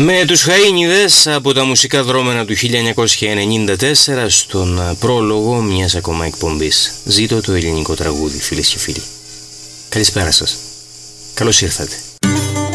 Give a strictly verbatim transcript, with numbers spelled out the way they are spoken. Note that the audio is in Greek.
Με τους Χαΐνιδες από τα μουσικά δρόμενα του χίλια εννιακόσια ενενήντα τέσσερα στον πρόλογο μιας ακόμα εκπομπής. Ζήτω το ελληνικό τραγούδι, φίλες και φίλοι. Καλησπέρα σας. Καλώς ήρθατε.